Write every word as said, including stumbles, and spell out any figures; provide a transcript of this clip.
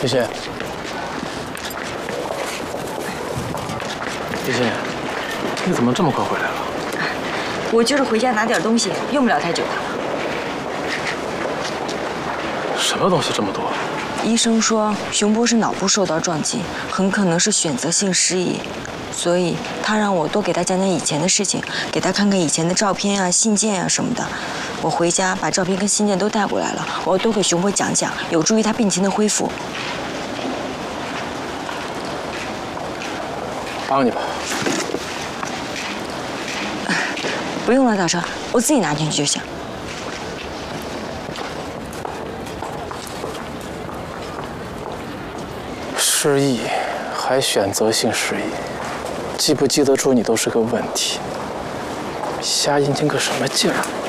雨欣，雨欣，你怎么这么快回来了？ 我就是回家拿点东西，用不了太久的。 什么东西这么多？ 医生说熊博士脑部受到撞击，很可能是选择性失忆，所以他让我多给他讲讲以前的事情，给他看看以前的照片啊、信件啊什么的。我回家把照片跟信件都带过来了，我要多给熊博讲讲，有助于他病情的恢复。 帮你吧。 不用了，导车，我自己拿进去就行。 失忆，还选择性失忆，记不记得住你都是个问题。瞎阴经个什么劲儿？